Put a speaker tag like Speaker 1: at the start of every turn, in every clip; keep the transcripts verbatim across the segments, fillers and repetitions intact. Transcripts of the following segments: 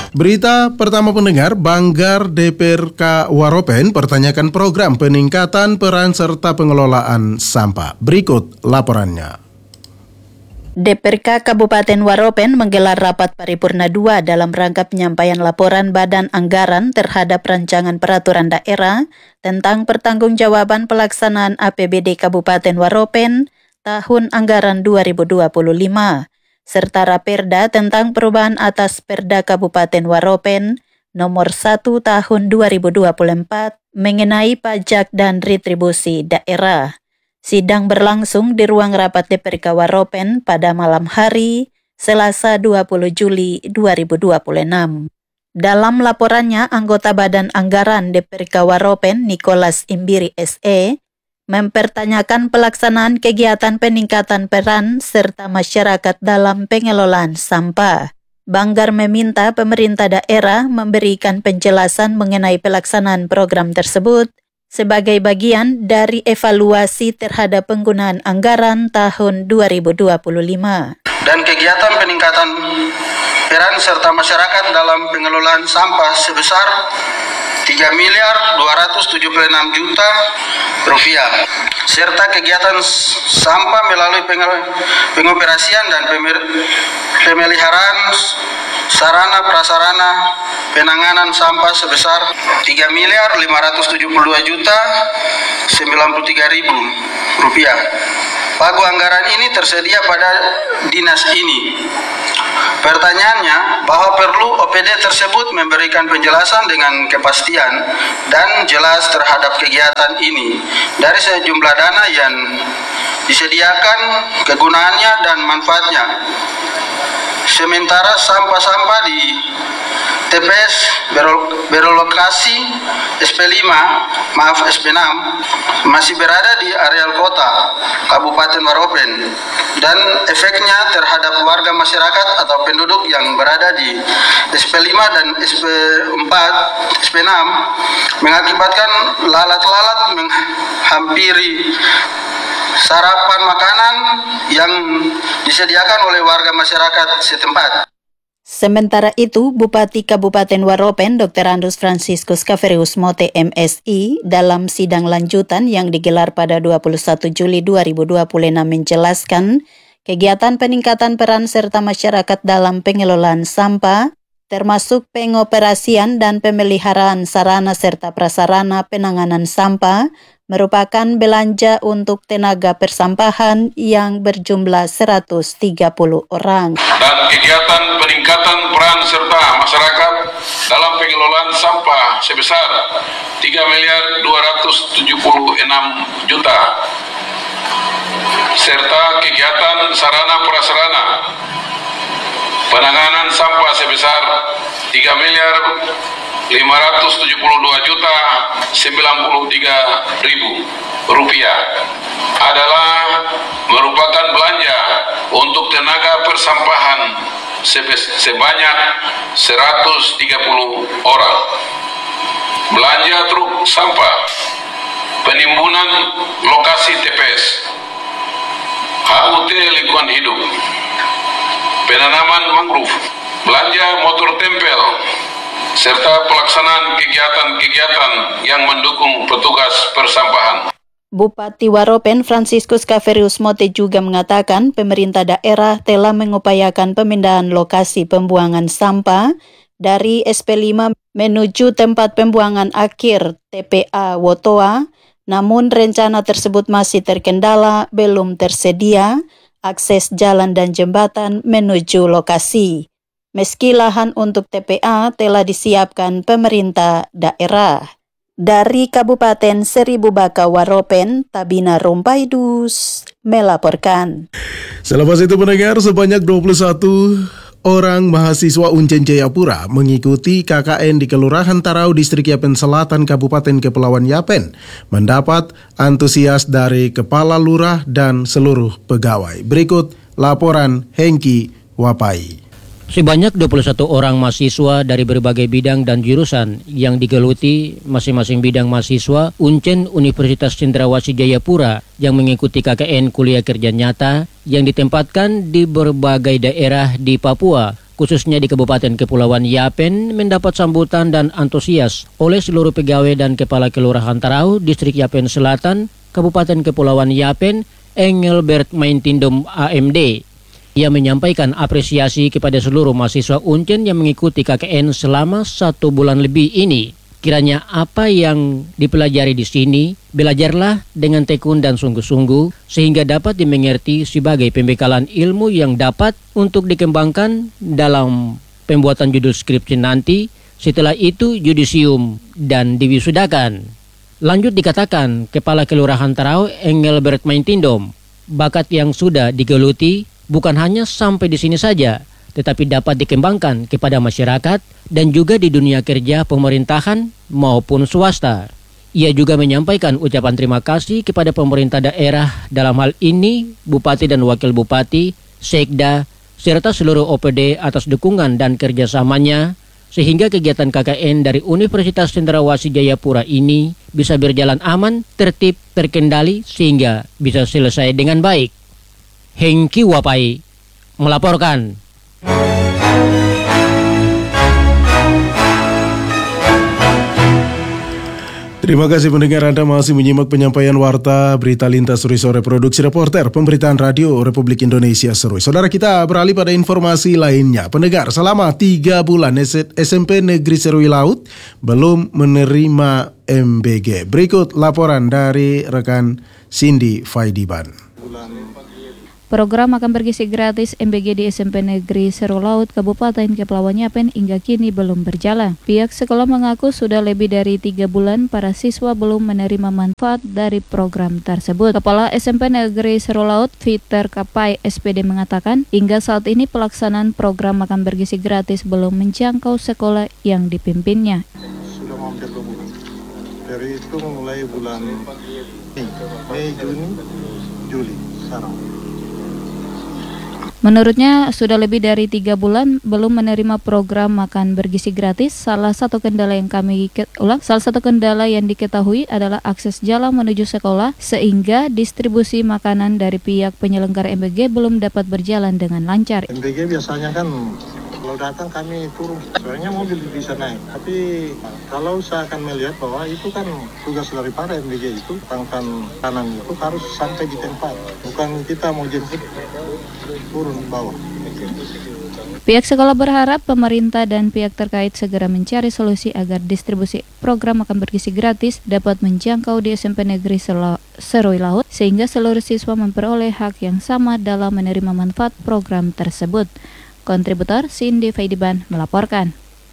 Speaker 1: Berita pertama pendengar, Banggar D P R K Waropen pertanyakan program peningkatan peran serta pengelolaan sampah. Berikut laporannya.
Speaker 2: D P R K Kabupaten Waropen menggelar rapat paripurna dua dalam rangka penyampaian laporan Badan Anggaran terhadap rancangan peraturan daerah tentang pertanggungjawaban pelaksanaan A P B D Kabupaten Waropen tahun anggaran dua ribu dua puluh lima. Serta Raperda tentang perubahan atas Perda Kabupaten Waropen nomor satu tahun dua ribu dua puluh empat mengenai pajak dan retribusi daerah. Sidang berlangsung di ruang rapat D P R K Waropen pada malam hari Selasa dua puluh Juli dua ribu dua puluh enam. Dalam laporannya, anggota Badan Anggaran D P R K Waropen Nicholas Imbiri S E mempertanyakan pelaksanaan kegiatan peningkatan peran serta masyarakat dalam pengelolaan sampah. Banggar meminta pemerintah daerah memberikan penjelasan mengenai pelaksanaan program tersebut sebagai bagian dari evaluasi terhadap penggunaan anggaran tahun dua ribu dua puluh lima.
Speaker 3: Dan kegiatan peningkatan peran serta masyarakat dalam pengelolaan sampah sebesar tiga miliar dua ratus tujuh puluh enam juta rupiah, serta kegiatan sampah melalui pengoperasian dan pemeliharaan sarana prasarana penanganan sampah sebesar tiga miliar lima ratus tujuh puluh dua juta sembilan puluh tiga ribu rupiah. Pagu anggaran ini tersedia pada dinas ini. Pertanyaannya, bahwa perlu O P D tersebut memberikan penjelasan dengan kepastian dan jelas terhadap kegiatan ini dari sejumlah dana yang disediakan, kegunaannya dan manfaatnya. Sementara sampah-sampah di T P S berlokasi S P lima, maaf S P enam, masih berada di areal kota Kabupaten Waropen dan efeknya terhadap warga masyarakat atau penduduk yang berada di S P lima dan S P empat, S P enam mengakibatkan lalat-lalat menghampiri sarapan makanan yang disediakan oleh warga masyarakat setempat.
Speaker 2: Sementara itu, Bupati Kabupaten Waropen Doktor Andrus Franciscus Kaverius Mote M Si dalam sidang lanjutan yang digelar pada dua puluh satu Juli dua ribu dua puluh enam menjelaskan kegiatan peningkatan peran serta masyarakat dalam pengelolaan sampah termasuk pengoperasian dan pemeliharaan sarana serta prasarana penanganan sampah merupakan belanja untuk tenaga persampahan yang berjumlah seratus tiga puluh orang.
Speaker 4: Dan kegiatan peningkatan peran serta masyarakat dalam pengelolaan sampah sebesar tiga miliar dua ratus tujuh puluh enam juta. Serta kegiatan sarana prasarana penanganan sampah sebesar tiga miliar lima ratus tujuh puluh dua juta sembilan puluh tiga ribu rupiah adalah merupakan belanja untuk tenaga persampahan sebanyak seratus tiga puluh orang. Belanja truk sampah, penimbunan lokasi T P S, H U T lingkungan hidup, penanaman mangrove, belanja motor tempel, serta pelaksanaan kegiatan-kegiatan yang mendukung petugas persampahan.
Speaker 2: Bupati Waropen Franciscus Kaverius Mote juga mengatakan pemerintah daerah telah mengupayakan pemindahan lokasi pembuangan sampah dari S P lima menuju tempat pembuangan akhir T P A Wotoa, namun rencana tersebut masih terkendala, belum tersedia akses jalan dan jembatan menuju lokasi. Meski lahan untuk T P A telah disiapkan pemerintah daerah. Dari Kabupaten Seribu Baka Waropen, Tabina Rumpaidus melaporkan.
Speaker 1: Selepas itu pendengar, sebanyak dua puluh satu orang mahasiswa Uncen Jayapura mengikuti K K N di Kelurahan Tarau, Distrik Yapen Selatan, Kabupaten Kepulauan Yapen, mendapat antusias dari Kepala Lurah dan seluruh pegawai. Berikut laporan Hengki Wapai.
Speaker 5: Sebanyak dua puluh satu orang mahasiswa dari berbagai bidang dan jurusan yang digeluti masing-masing bidang mahasiswa Uncen Universitas Cendrawasih Jayapura yang mengikuti K K N Kuliah Kerja Nyata yang ditempatkan di berbagai daerah di Papua khususnya di Kabupaten Kepulauan Yapen, mendapat sambutan dan antusias oleh seluruh pegawai dan kepala kelurahan Tarau, Distrik Yapen Selatan, Kabupaten Kepulauan Yapen, Engelbert Maintindom A M D. Ia menyampaikan apresiasi kepada seluruh mahasiswa Uncen yang mengikuti K K N selama satu bulan lebih ini. Kiranya apa yang dipelajari di sini, belajarlah dengan tekun dan sungguh-sungguh sehingga dapat dimengerti sebagai pembekalan ilmu yang dapat untuk dikembangkan dalam pembuatan judul skripsi nanti, setelah itu yudisium dan diwisudakan. Lanjut dikatakan Kepala Kelurahan Tarau Engelbert Maintindom, bakat yang sudah digeluti bukan hanya sampai di sini saja, tetapi dapat dikembangkan kepada masyarakat dan juga di dunia kerja pemerintahan maupun swasta. Ia juga menyampaikan ucapan terima kasih kepada pemerintah daerah, dalam hal ini Bupati dan Wakil Bupati, Sekda, serta seluruh O P D atas dukungan dan kerjasamanya, sehingga kegiatan K K N dari Universitas Cendrawasih Jayapura ini bisa berjalan aman, tertib, terkendali, sehingga bisa selesai dengan baik. Hengki Wapai melaporkan.
Speaker 1: Terima kasih pendengar, Anda masih menyimak penyampaian warta berita lintas Seruy Sore Produksi Reporter Pemberitaan Radio Republik Indonesia Seruy. Saudara, kita beralih pada informasi lainnya. Pendengar, selama tiga bulan S M P Negeri Seruy Laut belum menerima M B G. Berikut laporan dari rekan Cindy Faidiban.
Speaker 6: Program makan bergizi gratis M B G di S M P Negeri Seruy Laut Kabupaten Kepulauan Yapen hingga kini belum berjalan. Pihak sekolah mengaku sudah lebih dari tiga bulan para siswa belum menerima manfaat dari program tersebut. Kepala S M P Negeri Seruy Laut Peter Kapai S P D mengatakan hingga saat ini pelaksanaan program makan bergizi gratis belum menjangkau sekolah yang dipimpinnya.
Speaker 7: Sudah hampir dua bulan. Dari itu mulai bulan Mei, Juni, Juli sekarang.
Speaker 6: Menurutnya, sudah lebih dari tiga bulan belum menerima program makan bergizi gratis. Salah satu kendala yang kami ulang, salah satu kendala yang diketahui adalah akses jalan menuju sekolah, sehingga distribusi makanan dari pihak penyelenggara M B G belum dapat berjalan dengan lancar.
Speaker 7: M B G biasanya kan kalau datang kami turun, soalnya mobil bisa naik. Tapi kalau saya akan melihat bahwa itu kan tugas daripada M B G itu, tangkan kanan itu harus sampai di tempat. Bukan kita mau jemput turun bawah.
Speaker 6: Pihak sekolah berharap pemerintah dan pihak terkait segera mencari solusi agar distribusi program makan bergizi gratis dapat menjangkau di S M P Negeri Seruy Laut sehingga seluruh siswa memperoleh hak yang sama dalam menerima manfaat program tersebut. Kontributor Cindy Faidiban melaporkan.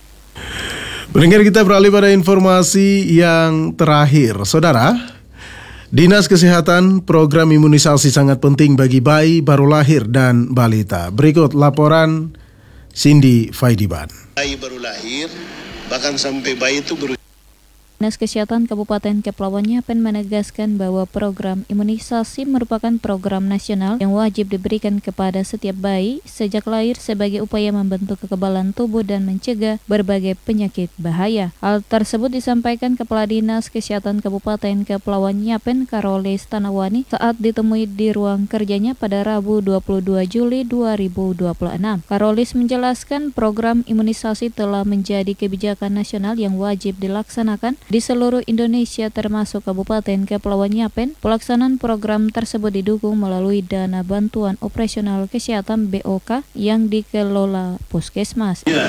Speaker 1: Pendengar, kita beralih pada informasi yang terakhir. Saudara, Dinas Kesehatan program imunisasi sangat penting bagi bayi baru lahir dan balita. Berikut laporan Cindy Faidiban.
Speaker 8: Bayi baru lahir, bahkan sampai bayi itu berusia.
Speaker 6: Dinas Kesehatan Kabupaten Kepulauan Yapen menegaskan bahwa program imunisasi merupakan program nasional yang wajib diberikan kepada setiap bayi sejak lahir sebagai upaya membentuk kekebalan tubuh dan mencegah berbagai penyakit bahaya. Hal tersebut disampaikan Kepala Dinas Kesehatan Kabupaten Kepulauan Yapen Karolis Tanawani saat ditemui di ruang kerjanya pada Rabu dua puluh dua Juli dua ribu dua puluh enam. Karolis menjelaskan program imunisasi telah menjadi kebijakan nasional yang wajib dilaksanakan di seluruh Indonesia termasuk Kabupaten Kepulauan Yapen. Pelaksanaan program tersebut didukung melalui dana bantuan operasional kesehatan B O K yang dikelola Puskesmas.
Speaker 8: Ya.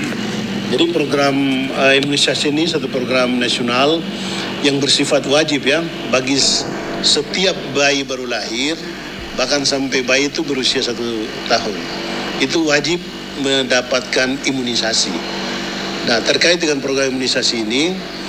Speaker 8: Jadi program uh, imunisasi ini satu program nasional yang bersifat wajib ya bagi setiap bayi baru lahir bahkan sampai bayi itu berusia satu tahun. Itu wajib mendapatkan imunisasi. Nah, terkait dengan program imunisasi ini,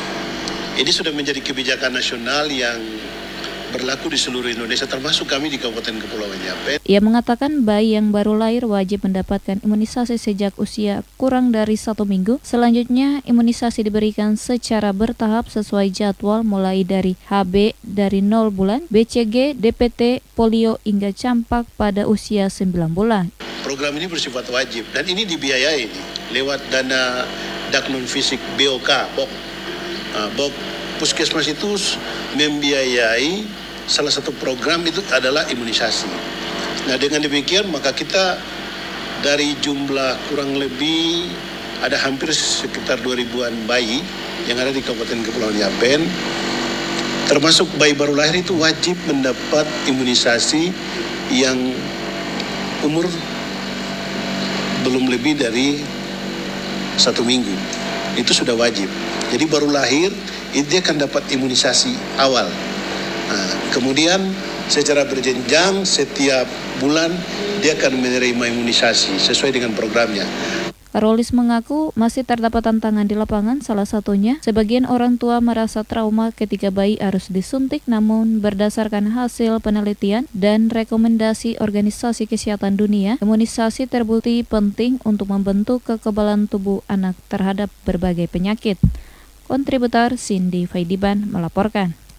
Speaker 8: ini sudah menjadi kebijakan nasional yang berlaku di seluruh Indonesia, termasuk kami di Kabupaten Kepulauan Yapen.
Speaker 6: Ia mengatakan bayi yang baru lahir wajib mendapatkan imunisasi sejak usia kurang dari satu minggu. Selanjutnya, imunisasi diberikan secara bertahap sesuai jadwal mulai dari H B dari nol bulan, B C G, D P T, polio hingga campak pada usia sembilan bulan.
Speaker 8: Program ini bersifat wajib dan ini dibiayai lewat dana Daknon Fisik B O K, B O K. Uh, B O K Puskesmas itu membiayai salah satu program itu adalah imunisasi. Nah, dengan demikian maka kita dari jumlah kurang lebih ada hampir sekitar dua ribuan bayi yang ada di Kabupaten Kepulauan Yapen, termasuk bayi baru lahir itu wajib mendapat imunisasi yang umur belum lebih dari satu minggu. Itu sudah wajib. Jadi baru lahir itu dia akan dapat imunisasi awal. Nah, kemudian secara berjenjang setiap bulan dia akan menerima imunisasi sesuai dengan programnya.
Speaker 6: Karolis mengaku masih terdapat tantangan di lapangan, salah satunya sebagian orang tua merasa trauma ketika bayi harus disuntik, namun berdasarkan hasil penelitian dan rekomendasi Organisasi Kesehatan Dunia, imunisasi terbukti penting untuk membentuk kekebalan tubuh anak terhadap berbagai penyakit. Kontributor Cindy Faidiban melaporkan.